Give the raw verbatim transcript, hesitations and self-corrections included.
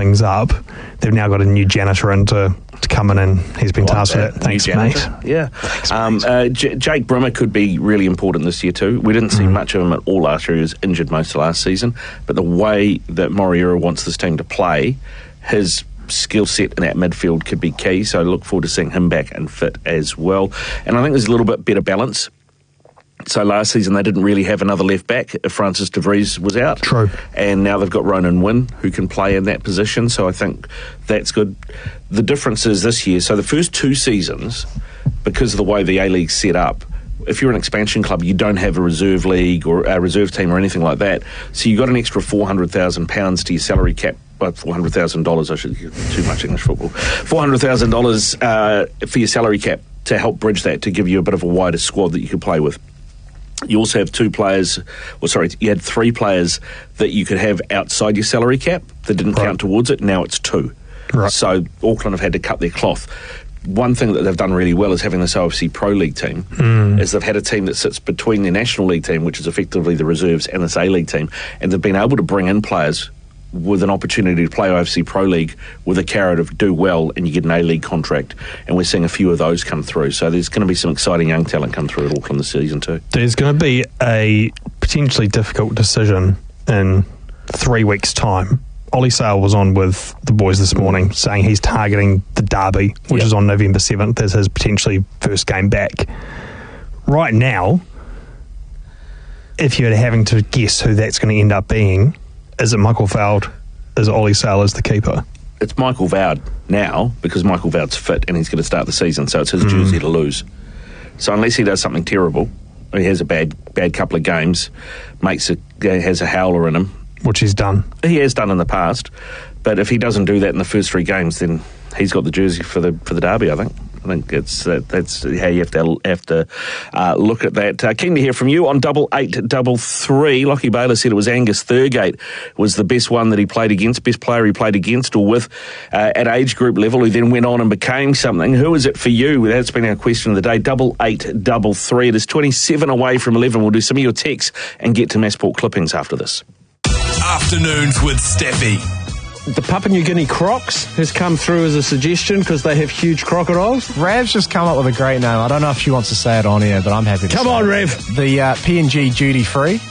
things up. They've now got a new janitor in to, to come in, and he's been Like tasked with that. it. Thanks, New mate. janitor. Yeah. Thanks, Um, mate. uh, J- Jake Brimmer could be really important this year too. We didn't see Mm. much of him at all last year. He was injured most of last season. But the way that Moriura wants this team to play, his skill set in that midfield could be key. So I look forward to seeing him back and fit as well. And I think there's a little bit better balance. So last season they didn't really have another left back if Francis de Vries was out. True. And now they've got Ronan Wynn who can play in that position. So I think that's good. The difference is this year, so the first two seasons, because of the way the A-League's set up, if you're an expansion club, you don't have a reserve league or a reserve team or anything like that. So you got an extra four hundred thousand pounds to your salary cap. Well, four hundred thousand dollars, I should get too much English football. four hundred thousand dollars uh, for your salary cap to help bridge that, to give you a bit of a wider squad that you could play with. You also have two players, or sorry, you had three players that you could have outside your salary cap that didn't Right. count towards it. Now it's two. Right. So Auckland have had to cut their cloth. One thing that they've done really well is having this O F C Pro League team, Mm. is they've had a team that sits between their National League team, which is effectively the reserves, and this A-League team, and they've been able to bring in players with an opportunity to play O F C Pro League with a carrot of do well and you get an A-League contract, and we're seeing a few of those come through. So there's going to be some exciting young talent come through at Auckland this season too. There's going to be a potentially difficult decision in three weeks' time. Ollie Sale was on with the boys this morning saying he's targeting the derby, which Yep. is on November seventh, as his potentially first game back. Right now, if you're having to guess who that's going to end up being, is it Michael Veld? Is it Ollie Sale as the keeper? It's Michael Vowd now, because Michael Vowd's fit and he's going to start the season, so it's his jersey to lose. So unless he does something terrible, or he has a bad bad couple of games, makes a has a howler in him, Which he's done. he has done in the past. But if he doesn't do that in the first three games, then he's got the jersey for the for the derby. I think. I think it's that, that's how you have to have to uh, look at that. Uh, keen to hear from you on double eight double three. Lockie Baylor said it was Angus Thurgate was the best one that he played against, best player he played against or with uh, at age group level, who then went on and became something. Who is it for you? That's been our question of the day. Double eight double three. It is twenty-seven away from eleven. We'll do some of your texts and get to Massport clippings after this. Afternoons with Steffi. The Papua New Guinea Crocs has come through as a suggestion because they have huge crocodiles. Rav's just come up with a great name. I don't know if she wants to say it on air, but I'm happy to Come say on, it. Rev. The uh, P N G Duty Free.